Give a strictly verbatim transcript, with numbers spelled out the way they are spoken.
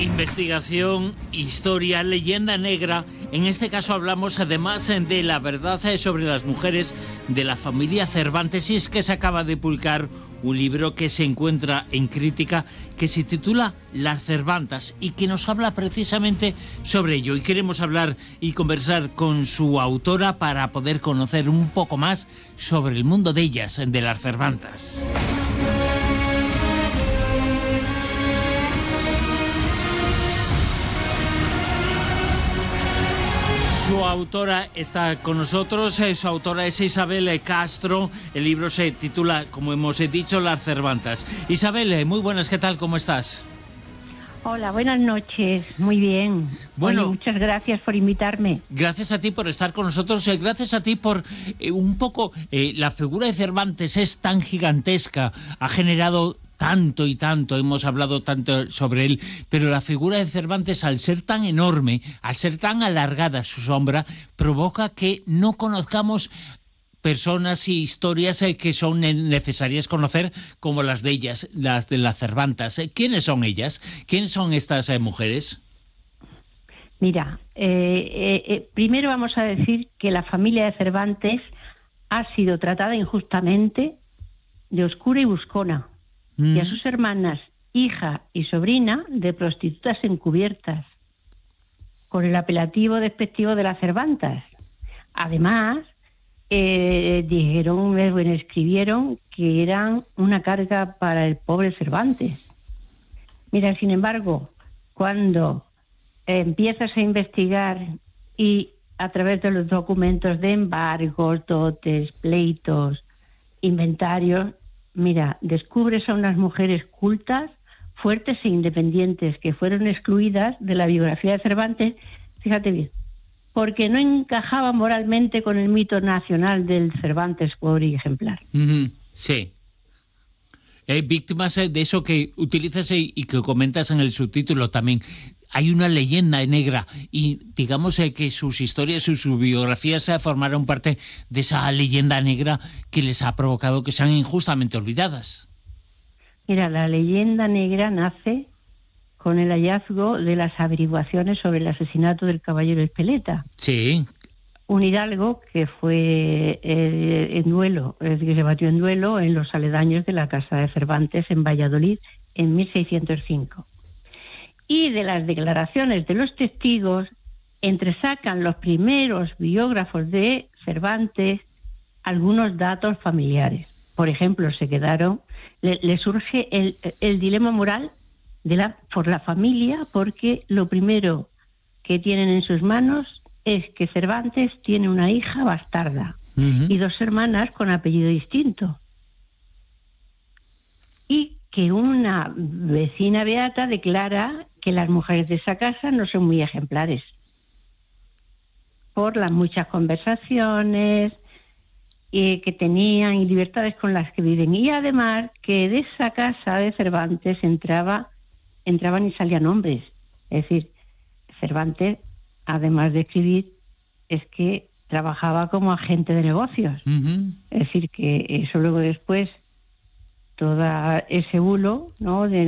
Investigación, historia, leyenda negra. En este caso hablamos además de la verdad sobre las mujeres de la familia Cervantes, y es que se acaba de publicar un libro que se encuentra en crítica, que se titula Las Cervantas y que nos habla precisamente sobre ello. Y queremos hablar y conversar con su autora para poder conocer un poco más sobre el mundo de ellas, de las Cervantas. Su autora está con nosotros, su autora es Isabel Castro. El libro se titula, como hemos dicho, Las Cervantas. Isabel, muy buenas, ¿qué tal? ¿Cómo estás? Hola, buenas noches, muy bien. Bueno, Oye, muchas gracias por invitarme. Gracias a ti por estar con nosotros, eh, gracias a ti por eh, un poco, eh, la figura de Cervantes es tan gigantesca, ha generado tanto y tanto, hemos hablado tanto sobre él, pero la figura de Cervantes, al ser tan enorme, al ser tan alargada su sombra, provoca que no conozcamos personas y historias eh, que son necesarias conocer, como las de ellas, las de las Cervantas. ¿Quiénes son ellas? ¿Quiénes son estas eh, mujeres? Mira, eh, eh, eh, primero vamos a decir que la familia de Cervantes ha sido tratada injustamente, de oscura y buscona, mm. y a sus hermanas, hija y sobrina, de prostitutas encubiertas, con el apelativo despectivo de las Cervantas. Además, Eh, dijeron, bueno, escribieron que eran una carga para el pobre Cervantes. Mira, sin embargo, cuando eh, empiezas a investigar y a través de los documentos de embargos, dotes, pleitos, inventarios, mira, descubres a unas mujeres cultas, fuertes e independientes que fueron excluidas de la biografía de Cervantes, fíjate bien, porque no encajaba moralmente con el mito nacional del Cervantes pobre y ejemplar. Mm-hmm. Sí. Eh, víctimas de eso que utilizas y que comentas en el subtítulo también. Hay una leyenda negra y digamos eh, que sus historias, sus, sus biografías se formaron parte de esa leyenda negra que les ha provocado que sean injustamente olvidadas. Mira, la leyenda negra nace con el hallazgo de las averiguaciones sobre el asesinato del caballero Espeleta. Sí. Un hidalgo que fue eh, en duelo, es decir, que se batió en duelo en los aledaños de la casa de Cervantes en Valladolid en mil seiscientos cinco. Y de las declaraciones de los testigos entresacan los primeros biógrafos de Cervantes algunos datos familiares. Por ejemplo, se quedaron, le, le surge el, el dilema moral de la, por la familia, porque lo primero que tienen en sus manos es que Cervantes tiene una hija bastarda, uh-huh, y dos hermanas con apellido distinto, y que una vecina beata declara que las mujeres de esa casa no son muy ejemplares por las muchas conversaciones eh, que tenían y libertades con las que viven, y además que de esa casa de Cervantes entraba entraban y salían hombres. Es decir, Cervantes, además de escribir, es que trabajaba como agente de negocios. Uh-huh. Es decir, que eso luego después, todo ese bulo, ¿no?, de